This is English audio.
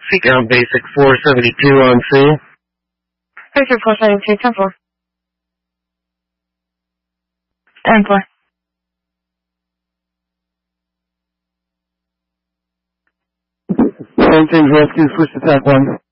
Seek out basic 472 on C. Basic 472, 10-4. 10-4. 10 Rescue, switch to TAC 1.